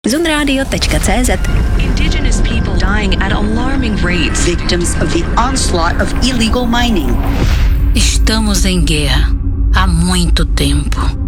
Zunradio.cz. Indigenous people dying at alarming rates. Victims of the onslaught of illegal mining. Estamos em guerra há muito tempo.